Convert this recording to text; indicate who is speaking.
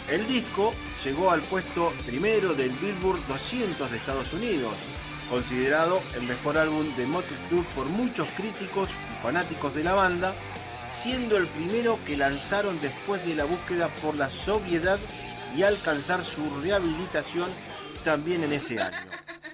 Speaker 1: El disco llegó al puesto primero del Billboard 200 de Estados Unidos, considerado el mejor álbum de Mötley Crüe por muchos críticos y fanáticos de la banda, siendo el primero que lanzaron después de la búsqueda por la sobriedad y alcanzar su rehabilitación también en ese año.